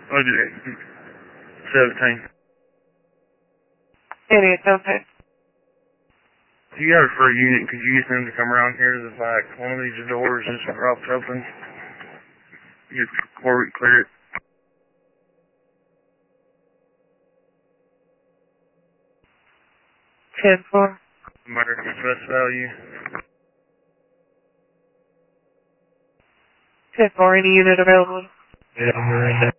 Oh, 17. Idiot, okay. If you got a free unit, could you get them to come around here to the back? One of these doors just dropped open. Just before we clear it. 10-4. American best value. 10-4, any unit available? Yeah, we're in there.